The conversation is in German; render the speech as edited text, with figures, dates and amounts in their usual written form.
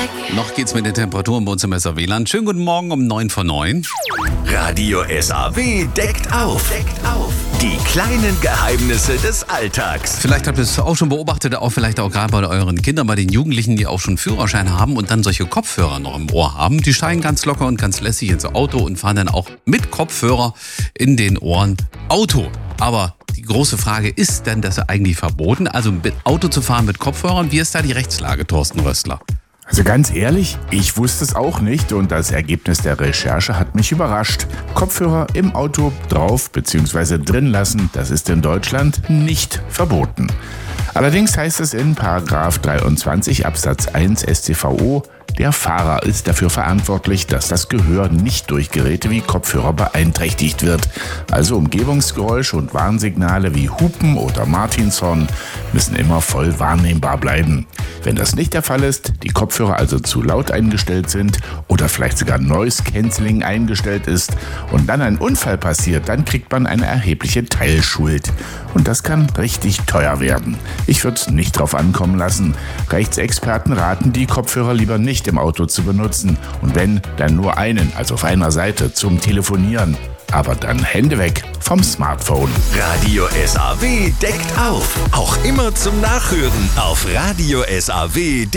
Noch geht's mit den Temperaturen bei uns im SAW. Schönen guten Morgen um 9 vor 9. Radio SAW deckt auf. Die kleinen Geheimnisse des Alltags. Vielleicht habt ihr es auch schon beobachtet, auch vielleicht auch gerade bei euren Kindern, bei den Jugendlichen, die auch schon Führerschein haben und dann solche Kopfhörer noch im Ohr haben. Die steigen ganz locker und ganz lässig ins Auto und fahren dann auch mit Kopfhörer in den Ohren Auto. Aber die große Frage, ist denn das eigentlich verboten? Also mit Auto zu fahren mit Kopfhörern, wie ist da die Rechtslage, Thorsten Rössler? Also ganz ehrlich, ich wusste es auch nicht und das Ergebnis der Recherche hat mich überrascht. Kopfhörer im Auto drauf bzw. drin lassen, das ist in Deutschland nicht verboten. Allerdings heißt es in § 23 Absatz 1 StVO, der Fahrer ist dafür verantwortlich, dass das Gehör nicht durch Geräte wie Kopfhörer beeinträchtigt wird. Also Umgebungsgeräusche und Warnsignale wie Hupen oder Martinshorn müssen immer voll wahrnehmbar bleiben. Wenn das nicht der Fall ist, die Kopfhörer also zu laut eingestellt sind oder vielleicht sogar Noise Cancelling eingestellt ist und dann ein Unfall passiert, dann kriegt man eine erhebliche Teilschuld. Und das kann richtig teuer werden. Ich würde es nicht drauf ankommen lassen. Rechtsexperten raten, die Kopfhörer lieber nicht im Auto zu benutzen. Und wenn, dann nur einen, also auf einer Seite, zum Telefonieren. Aber dann Hände weg vom Smartphone. Radio SAW deckt auf. Auch immer zum Nachhören auf radiosaw.de.